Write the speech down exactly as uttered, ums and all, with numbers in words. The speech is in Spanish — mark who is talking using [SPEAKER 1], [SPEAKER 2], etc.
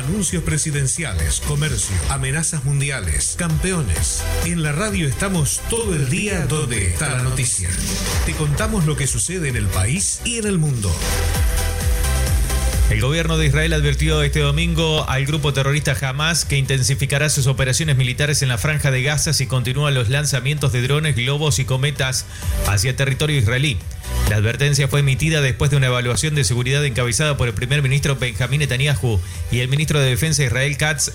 [SPEAKER 1] Anuncios presidenciales, comercio, amenazas mundiales, campeones. En la radio estamos todo el día donde está la noticia. Te contamos lo que sucede en el país y en el mundo.
[SPEAKER 2] El gobierno de Israel advirtió este domingo al grupo terrorista Hamas que intensificará sus operaciones militares en la Franja de Gaza si continúan los lanzamientos de drones, globos y cometas hacia territorio israelí. La advertencia fue emitida después de una evaluación de seguridad encabezada por el primer ministro Benjamín Netanyahu y el ministro de Defensa Israel Katz